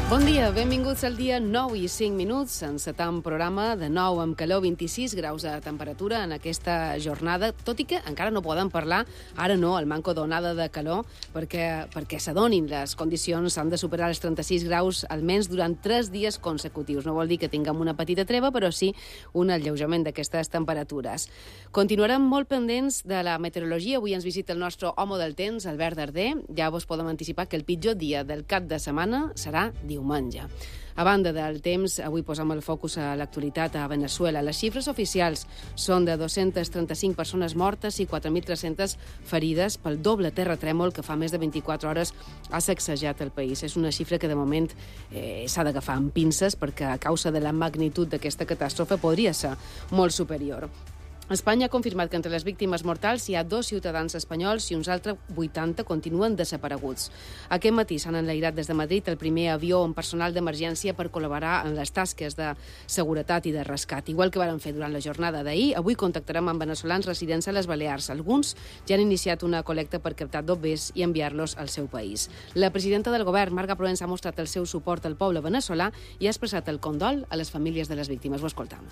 Bon dia, benvinguts al dia 9 i 5 minuts. Encetam programa de 9 amb calor, 26 graus de temperatura en aquesta jornada, tot i que encara no poden parlar, ara no, el manco d'onada de calor, perquè s'adonin les condicions, han de superar els 36 graus almenys durant 3 dies consecutius. No vol dir que tinguem una petita treva, però sí un alleujament d'aquestes temperatures. Continuarem molt pendents de la meteorologia. Avui ens visita el nostre home del temps, Albert Darder. Ja vos podem anticipar que el pitjor dia del cap de setmana serà diumenge. A banda del temps, avui posem el focus a l'actualitat a Veneçuela. Les xifres oficials són de 235 persones mortes i 4.300 ferides pel doble terratrèmol que fa més de 24 hores ha sacsejat el país. És una xifra que de moment s'ha d'agafar amb pinces perquè a causa de la magnitud d'aquesta catàstrofe podria ser molt superior. Espanya ha confirmat que entre les víctimes mortals hi ha 2 ciutadans espanyols i uns altres 80 continuen desapareguts. Aquest matí s'han enlairat des de Madrid el primer avió amb personal d'emergència per col·laborar en les tasques de seguretat i de rescat. Igual que varen fer durant la jornada d'ahir, avui contactarem amb veneçolans residents a les Balears. Alguns ja han iniciat una col·lecta per captar dobbers i enviar-los al seu país. La presidenta del govern, Marga Proens, ha mostrat el seu suport al poble veneçolà i ha expressat el condol a les famílies de les víctimes. Ho escoltam.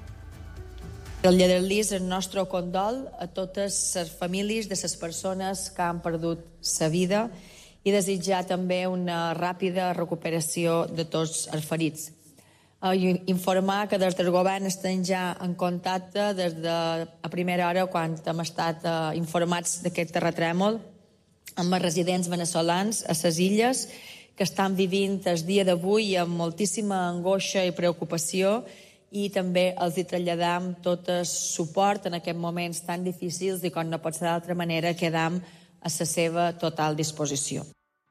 El lladerdís, el nostre condol a totes les famílies de les persones que han perdut la vida i desitjar també una ràpida recuperació de tots els ferits. Informar que des del govern estem ja en contacte des de a primera hora quan hem estat informats d'aquest terratrèmol amb els residents veneçolans a les illes que estan vivint el dia d'avui amb moltíssima angoixa i preocupació, i també els hi traslladam tot el suport en aquests moments tan difícils i com no pot ser d'altra manera quedam a la seva total disposició.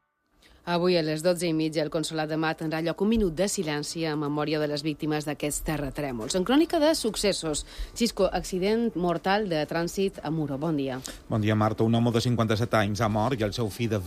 Avui a les 12:30 el Consolat de Mar tindrà lloc un minut de silenci en memòria de les víctimes d'aquests terratrèmols. En crònica de successos, Xisco, accident mortal de trànsit a Muro. Bon dia. Bon dia, Marta. Un home de 57 anys ha mort i el seu fill de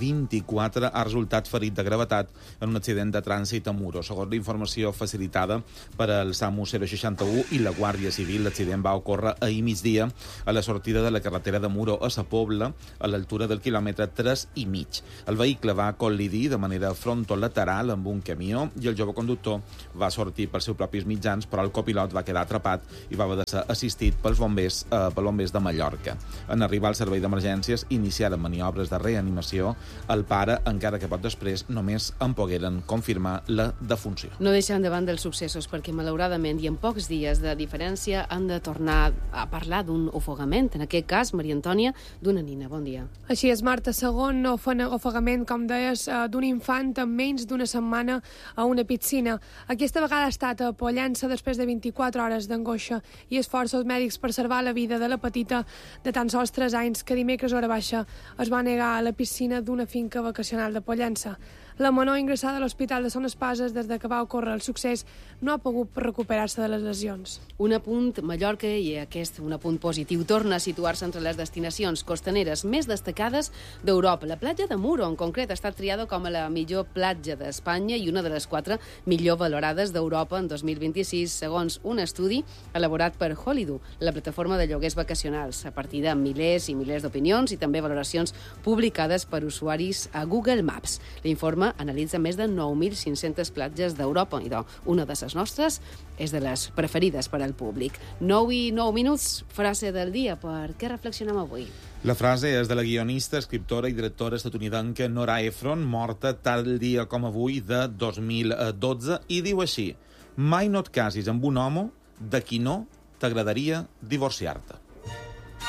24 ha resultat ferit de gravetat en un accident de trànsit a Muro. Segons la informació facilitada per al SAMU 061 i la Guàrdia Civil, l'accident va ocórrer ahir migdia a la sortida de la carretera de Muro a Sa Pobla, a l'altura del quilòmetre 3,5. El vehicle va col·lidir de manera frontolateral amb un camió i el jove conductor va sortir pels seus propis mitjans, però el copilot va quedar atrapat i va haver de ser assistit pels bombers de Mallorca. En arribar al servei d'emergències, iniciaren maniobres de reanimació. El pare, encara que poc després, només en pogueren confirmar la defunció. No deixem de banda els successos perquè, malauradament, i en pocs dies de diferència, han de tornar a parlar d'un ofegament. En aquest cas, Maria Antònia, d'una nina. Bon dia. Així és, Marta. Segon ofegament, com deies, d'un infant en menys d'una setmana a una piscina. Aquesta vegada ha estat a Pollença després de 24 hores d'angoixa i esforços mèdics per salvar la vida de la petita de tan sols 3 anys que dimecres hora baixa es va negar a la piscina d'una finca vacacional de Pollença. La menor ingressada a l'Hospital de Son Espases des de que va ocórrer el succés no ha pogut recuperar-se de les lesions. Un apunt, Mallorca, i aquest un apunt positiu, torna a situar-se entre les destinacions costaneres més destacades d'Europa. La platja de Muro, en concret, ha estat triada com a la millor platja d'Espanya i una de les 4 millor valorades d'Europa en 2026, segons un estudi elaborat per Holido, la plataforma de lloguers vacacionals, a partir de milers i milers d'opinions i també valoracions publicades per usuaris a Google Maps. L'informe analitza més de 9.500 platges d'Europa i una de les nostres és de les preferides per al públic. 9 i 9 minuts, frase del dia. Per què reflexionem avui? La frase és de la guionista, escriptora i directora estatunidenca Nora Ephron, morta tal dia com avui de 2012, i diu així: mai no et casis amb un home de qui no t'agradaria divorciar-te.